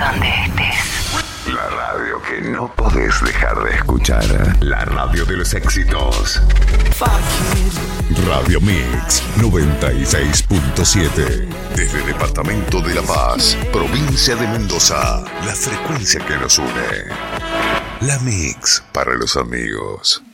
donde estés. La radio que no podés dejar de escuchar. La radio de los éxitos. Radio Mix 96.7. Desde el departamento de La Paz, provincia de Mendoza. La frecuencia que nos une. La Mix para los amigos.